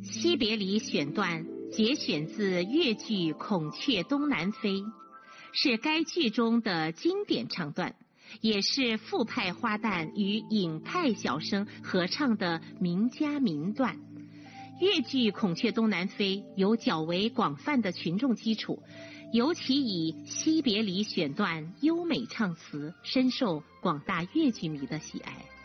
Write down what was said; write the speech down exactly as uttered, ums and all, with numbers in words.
惜别离选段节选自越剧《孔雀东南飞》，是该剧中的经典唱段，也是傅派花旦与影派小生合唱的名家名段。越剧《孔雀东南飞》有较为广泛的群众基础，尤其以惜别离选段优美唱词，深受广大越剧迷的喜爱。